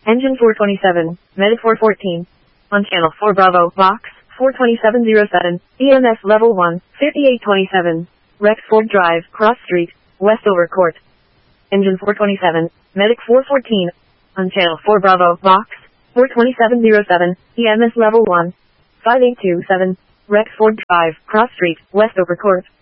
Engine 427, Medic 414. On channel 4 Bravo, Box 42707, EMS level 1, 5827. Rexford Drive, Cross Street, Westover Court. Engine 427, Medic 414. On channel 4 Bravo, Box 42707, EMS level 1, 5827. Rexford Drive, Cross Street, Westover Court.